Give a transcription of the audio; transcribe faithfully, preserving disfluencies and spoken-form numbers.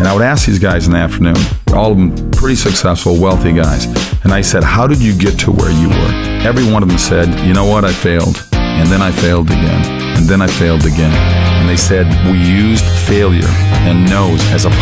And I would ask these guys in the afternoon, all of them pretty successful, wealthy guys. And I said, how did you get to where you were? Every one of them said, you know what, I failed. And then I failed again. And then I failed again. And they said, we used failure and no's as a